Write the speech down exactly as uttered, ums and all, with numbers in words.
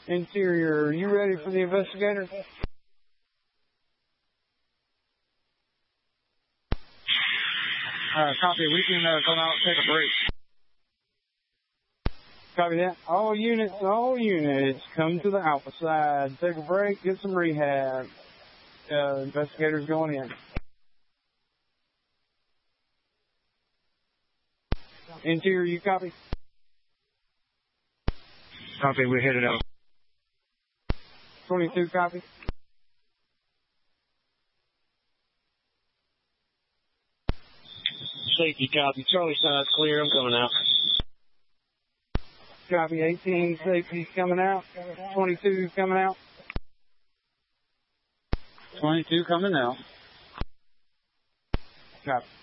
Interior, are you ready for the investigator? Uh, copy. We can uh, come out and take a break. Copy that. All units, all units, come to the Alpha side. Take a break, get some rehab. Uh, investigators going in. Interior, you copy? Copy. We're headed out. twenty-two, copy? Safety copy. Charlie side's clear. I'm coming out. Copy. eighteen, safety's coming out. twenty-two coming out. twenty-two coming out. Copy.